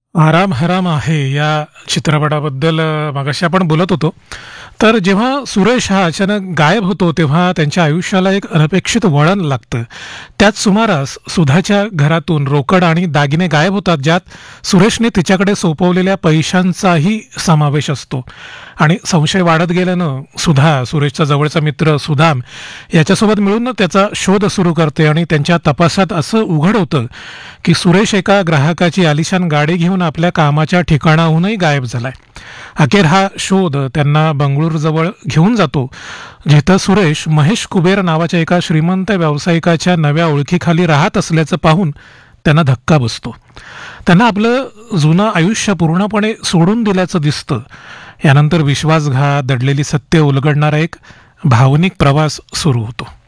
आराम हराम आहे या चित्रपटाबद्दल मगाशी आपण बोलत होतो. तर जेव्हा सुरेश हा अचानक गायब होतो, तेव्हा त्यांच्या आयुष्याला एक अनपेक्षित वळण लागतं. त्याच सुमारास सुधाच्या घरातून रोकड आणि दागिने गायब होतात, ज्यात सुरेशने तिच्याकडे सोपवलेल्या पैशांचाही समावेश असतो. आणि संशय वाढत गेल्यानं सुधा, सुरेशचा जवळचा मित्र सुदाम याच्यासोबत मिळून त्याचा शोध सुरू करते आणि त्यांच्या तपासात असं उघड होतं की सुरेश एका ग्राहकाची आलिशान गाडी घेऊन आपल्या कामाच्या ठिकाणाहूनही गायब झालाय. अखेर हा शोध त्यांना बंगळुरूजवळ घेऊन जातो, जिथं सुरेश महेश कुबेर नावाच्या एका श्रीमंत व्यावसायिकाच्या नव्या ओळखीखाली राहत असल्याचं पाहून त्यांना धक्का बसतो. त्यांना आपलं जुनं आयुष्य पूर्णपणे सोडून दिल्याचं दिसतं. यानंतर विश्वासघात, दडलेली सत्य उलगडणारा एक भावनिक प्रवास सुरू होतो.